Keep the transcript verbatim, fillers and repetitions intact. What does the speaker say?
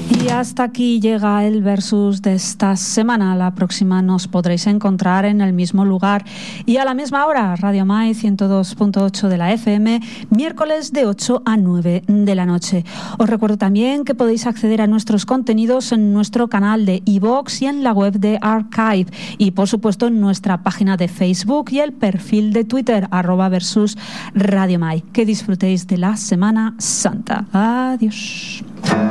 Y hasta aquí llega el Versus de esta semana. La próxima nos podréis encontrar en el mismo lugar y a la misma hora, Radio Mai ciento dos punto ocho de la F M, miércoles de ocho a nueve de la noche. Os recuerdo también que podéis acceder a nuestros contenidos en nuestro canal de iVoox y en la web de Archive, y por supuesto en nuestra página de Facebook y el perfil de Twitter, arroba Versus Radio Mai. Que disfrutéis de la Semana Santa. Adiós.